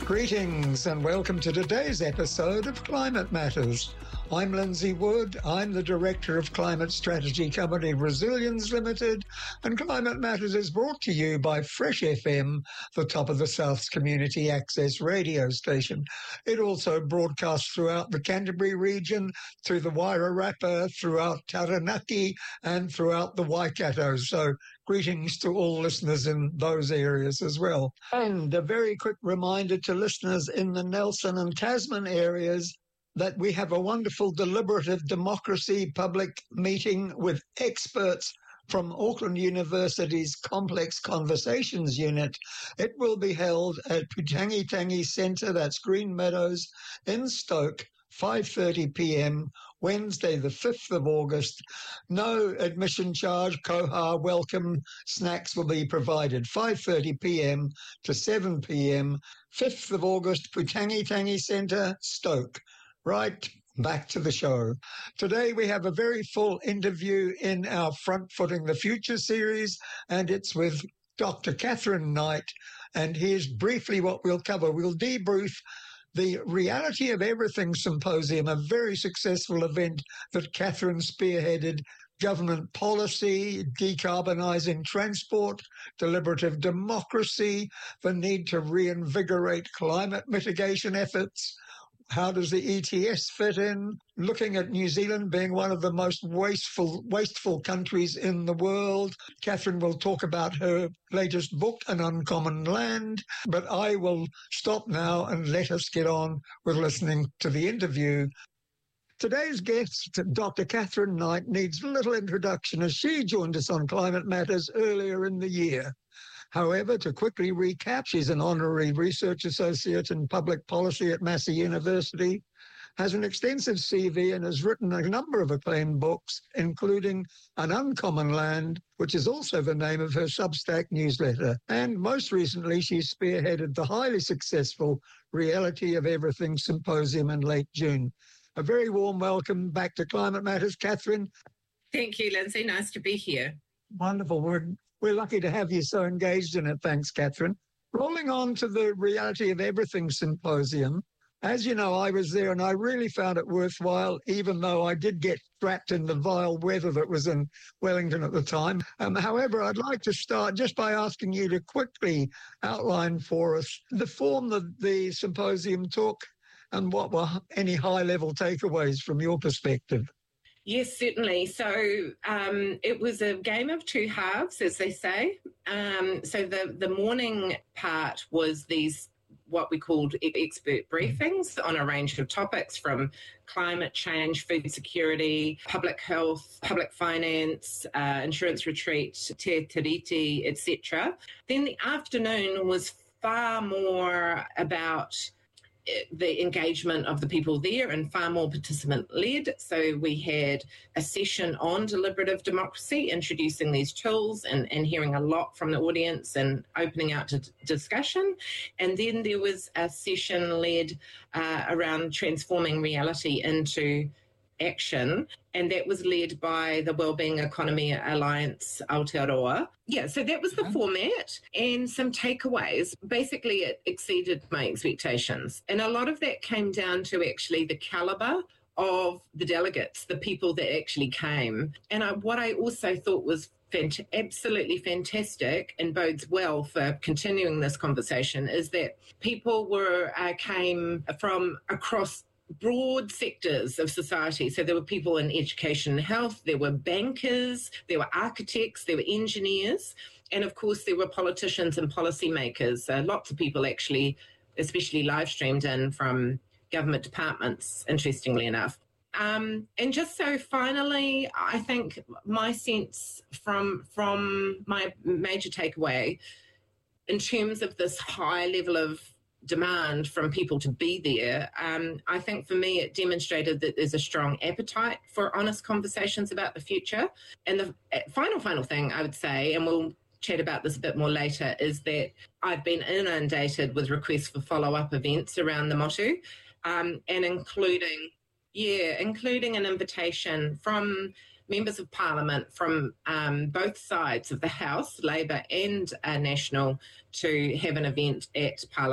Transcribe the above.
Greetings and welcome to today's episode of Climate Matters. I'm Lindsay Wood. I'm the Director of Climate Strategy Company Resilience Limited, and Climate Matters is brought to you by Fresh FM, the top of the South's community access radio station. It also broadcasts throughout the Canterbury region, through the Wairarapa, throughout Taranaki, and throughout the Waikato. So greetings to all listeners in those areas as well. And a very quick reminder to listeners in the Nelson and Tasman areas that we have a wonderful deliberative democracy public meeting with experts from Auckland University's Complex Conversations Unit. It will be held at Putangi Centre, that's Green Meadows, in Stoke, 5:30 p.m, Wednesday the 5th of August. No admission charge, koha, welcome, snacks will be provided. 5:30 p.m. to 7 p.m, 5th of August, Putangi Centre, Stoke. Right, back to the show. Today we have a very full interview in our Front Footing the Future series, and it's with Dr. Catherine Knight, and here's briefly what we'll cover. We'll debrief the Reality of Everything Symposium, a very successful event that Catherine spearheaded. Government policy, decarbonising transport, deliberative democracy, the need to reinvigorate climate mitigation efforts. How does the ETS fit in? Looking at New Zealand being one of the most wasteful countries in the world. Catherine will talk about her latest book, An Uncommon Land. But I will stop now and let us get on with listening to the interview. Today's guest, Dr. Catherine Knight, needs little introduction as she joined us on Climate Matters earlier in the year. However, to quickly recap, she's an honorary research associate in public policy at Massey University, has an extensive CV and has written a number of acclaimed books, including An Uncommon Land, which is also the name of her Substack newsletter. And most recently, she spearheaded the highly successful Reality of Everything Symposium in late June. A very warm welcome back to Climate Matters, Catherine. Thank you, Lindsay. Nice to be here. Wonderful. We're lucky to have you so engaged in it. Thanks, Catherine. Rolling on to the Reality of Everything Symposium. As you know, I was there and I really found it worthwhile, even though I did get trapped in the vile weather that was in Wellington at the time. However, I'd like to start just by asking you to quickly outline for us the form that the symposium took and what were any high-level takeaways from your perspective. Yes, certainly. So it was a game of two halves, as they say. So the morning part was these what we called expert briefings on a range of topics from climate change, food security, public health, public finance, insurance retreat, te tiriti, etc. Then the afternoon was far more about the engagement of the people there and far more participant-led. So we had a session on deliberative democracy, introducing these tools and hearing a lot from the audience and opening out to discussion. And then there was a session led around transforming reality into action, and that was led by the Wellbeing Economy Alliance Aotearoa. Yeah, so that was the format and some takeaways. Basically, it exceeded my expectations. And a lot of that came down to actually the calibre of the delegates, the people that actually came. And what I also thought was absolutely fantastic and bodes well for continuing this conversation is that people came from across broad sectors of society. So there were people in education and health, there were bankers, there were architects, there were engineers, and of course there were politicians and policymakers. Lots of people actually, especially live streamed in from government departments, interestingly enough. And just so finally, I think my sense from my major takeaway in terms of this high level of demand from people to be there, I think for me it demonstrated that there's a strong appetite for honest conversations about the future. And the final thing I would say, and we'll chat about this a bit more later, is that I've been inundated with requests for follow-up events around the Motu, and including an invitation from members of Parliament from both sides of the House, Labor and National, to have an event at Parliament